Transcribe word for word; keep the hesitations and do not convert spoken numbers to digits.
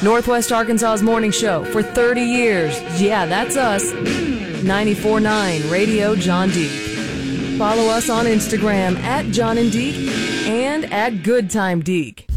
Northwest Arkansas's morning show for thirty years. Yeah, that's us. ninety-four point nine Radio John Deek. Follow us on Instagram at John and Deek and at Good Time Deek.